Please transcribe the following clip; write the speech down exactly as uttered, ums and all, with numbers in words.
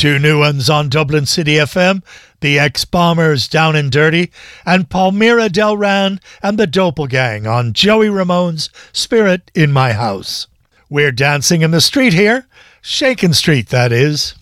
Two new ones on Dublin City F M, the Ex-Bombers Down and Dirty, and Palmyra Delran and the Doppelgang on Joey Ramone's Spirit in My House. We're dancing in the street here, Shakin' Street that is.